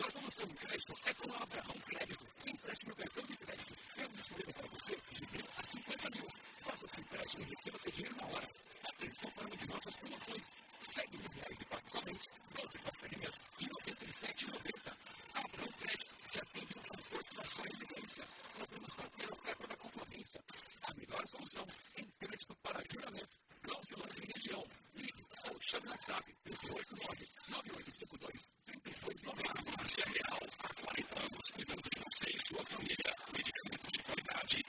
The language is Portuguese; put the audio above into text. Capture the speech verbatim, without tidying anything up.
solução de crédito é com a Abraão Crédito. Empréstimo no cartão de crédito. Temos disponível para você de mil a cinquenta mil. Faça seu empréstimo e receba seu dinheiro na hora. Atenção para uma de nossas promoções. Pegue mil reais e pague somente doze parcelinhas de noventa e sete reais e noventa centavos. A Abraão Crédito te atende no conforto da sua residência. Cobramos qualquer oferta da concorrência. A melhor solução em crédito para juramento. Não se longe de região. Ligue ou chame no WhatsApp.